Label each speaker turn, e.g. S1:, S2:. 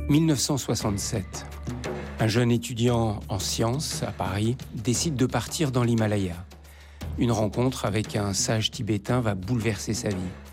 S1: 1967. Un jeune étudiant en sciences à Paris décide de partir dans l'Himalaya. Une rencontre avec un sage tibétain va bouleverser sa vie.